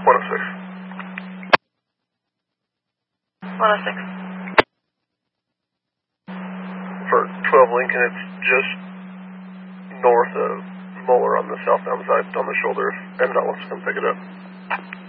106. For 12 Lincoln, it's just north of Moeller on the southbound side on the shoulder if MDOT wants to come pick it up.